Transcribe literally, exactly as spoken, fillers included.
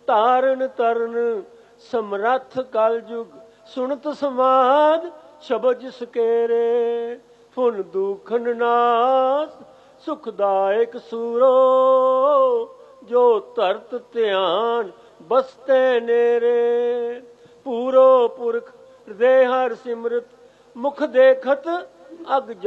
ਤਾਰਨ ਤਰਨ ਸਮਰੱਥ ਕਲਯੁਗ ਸੁਣਤ ਸਮਾਦ ਸ਼ਬਦ ਸਕੇਰੇ ਫੁਨ ਦੁਖਨ ਨਾਸ ਸੁਖਦਾਇਕ ਸੂਰੋ ਜੋ ਧਰਤ ਧਿਆਨ ਬਸਤੇ ਨੇਰੇ ਪੂਰੋ ਪੁਰਖ ਹਿਰਦੇ ਹਰ ਸਿਮਰਤ ਮੁਖ ਦੇਖਤ ਅਗ